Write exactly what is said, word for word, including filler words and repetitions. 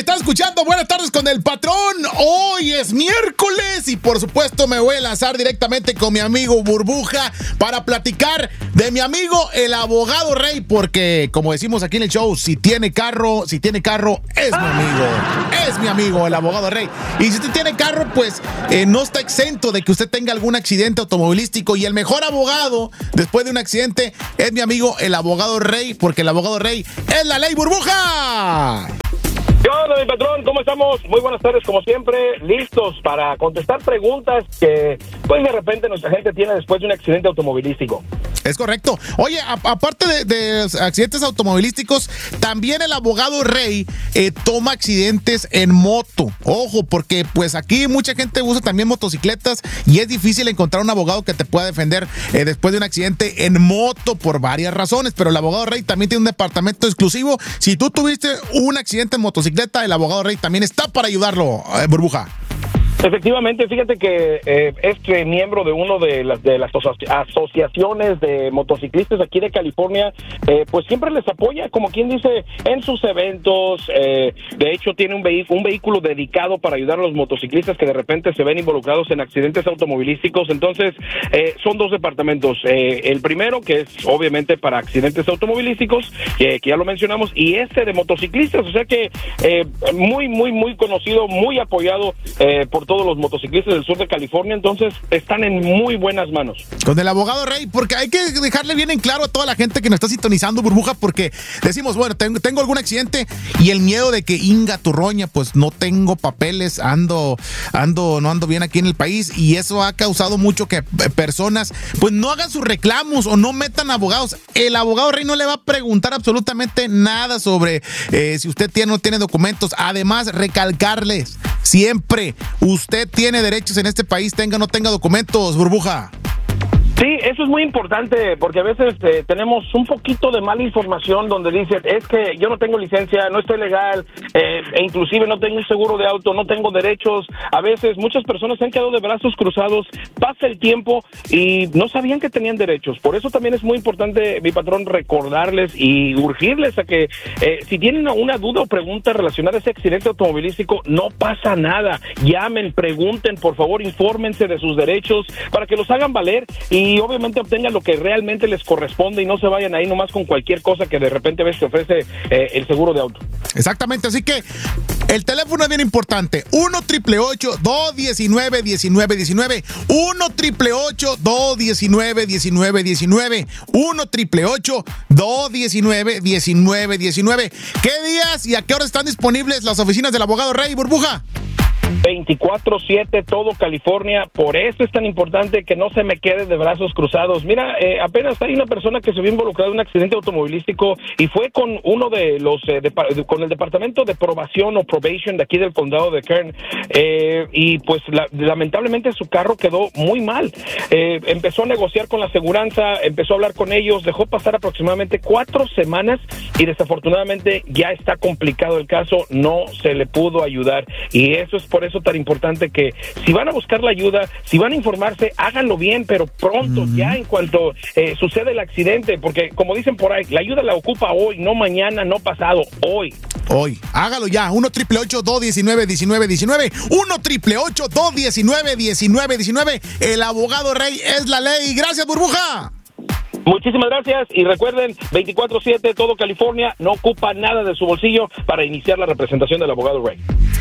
Estás escuchando Buenas Tardes con el Patrón. Hoy es miércoles y por supuesto me voy a lanzar directamente con mi amigo Burbuja para platicar de mi amigo el abogado Rey, porque como decimos aquí en el show, si tiene carro, si tiene carro es mi amigo, es mi amigo el abogado Rey. Y si usted tiene carro, pues eh, no está exento de que usted tenga algún accidente automovilístico, y el mejor abogado después de un accidente es mi amigo el abogado Rey, porque el abogado Rey es la ley. Burbuja. ¿Qué onda, mi patrón? ¿Cómo estamos? Muy buenas tardes, como siempre, listos para contestar preguntas que, pues, de repente nuestra gente tiene después de un accidente automovilístico. Es correcto. Oye, a, aparte de, de accidentes automovilísticos, también el abogado Rey eh, toma accidentes en moto. Ojo, porque pues aquí mucha gente usa también motocicletas y es difícil encontrar un abogado que te pueda defender eh, después de un accidente en moto por varias razones, pero el abogado Rey también tiene un departamento exclusivo. Si tú tuviste un accidente en motocicleta, el abogado Rey también está para ayudarlo, eh, Burbuja. Efectivamente, fíjate que eh, este miembro de uno de las de las asociaciones de motociclistas aquí de California, eh, pues siempre les apoya, como quien dice, en sus eventos. Eh, de hecho, tiene un, vehi- un vehículo dedicado para ayudar a los motociclistas que de repente se ven involucrados en accidentes automovilísticos. Entonces, eh, son dos departamentos. Eh, el primero, que es obviamente para accidentes automovilísticos, eh, que ya lo mencionamos, y este de motociclistas. O sea que eh, muy, muy, muy conocido, muy apoyado eh, por todos los motociclistas del sur de California. Entonces están en muy buenas manos con el abogado Rey, porque hay que dejarle bien en claro a toda la gente que nos está sintonizando, Burbuja, porque decimos, bueno, tengo, tengo algún accidente y el miedo de que inga tu roña, pues no tengo papeles, ando ando no ando bien aquí en el país, y eso ha causado mucho que personas pues no hagan sus reclamos o no metan abogados. El abogado Rey no le va a preguntar absolutamente nada sobre eh, si usted tiene o no tiene documentos. Además, recalcarles siempre, usted tiene derechos en este país, tenga o no tenga documentos, Burbuja. Sí, eso es muy importante, porque a veces eh, tenemos un poquito de mala información donde dicen, es que yo no tengo licencia, no estoy legal, eh, e inclusive no tengo un seguro de auto, no tengo derechos. A veces muchas personas se han quedado de brazos cruzados, pasa el tiempo y no sabían que tenían derechos. Por eso también es muy importante, mi patrón, recordarles y urgirles a que eh, si tienen una duda o pregunta relacionada a ese accidente automovilístico, no pasa nada. Llamen, pregunten, por favor, infórmense de sus derechos para que los hagan valer y obviamente obtengan lo que realmente les corresponde y no se vayan ahí nomás con cualquier cosa que de repente a veces te ofrece eh, el seguro de auto. Exactamente, así que el teléfono es bien importante. uno, triple ocho, dos diecinueve, diecinueve diecinueve. uno, triple ocho, dos diecinueve, diecinueve diecinueve. uno, triple ocho, dos diecinueve, diecinueve diecinueve. ¿Qué días y a qué horas están disponibles las oficinas del abogado Rey, Burbuja? veinticuatro siete, todo California. Por eso es tan importante que no se me quede de brazos cruzados. Mira, eh, apenas hay una persona que se vio involucrada en un accidente automovilístico y fue con uno de los, eh, de, con el departamento de probación o probation de aquí del condado de Kern, eh, y pues la, lamentablemente su carro quedó muy mal. Eh, empezó a negociar con la aseguranza, empezó a hablar con ellos, dejó pasar aproximadamente cuatro semanas y desafortunadamente ya está complicado el caso, no se le pudo ayudar, y eso es por eso tan importante que si van a buscar la ayuda, si van a informarse, háganlo bien, pero pronto, mm. ya en cuanto eh, sucede el accidente, porque como dicen por ahí, la ayuda la ocupa hoy, no mañana, no pasado, hoy. Hoy, hágalo ya. uno, triple ocho, dos diecinueve, diecinueve diecinueve. uno, triple ocho, dos diecinueve, diecinueve diecinueve. El abogado Rey es la ley. Gracias, Burbuja. Muchísimas gracias y recuerden, veinticuatro siete, todo California, no ocupa nada de su bolsillo para iniciar la representación del abogado Rey.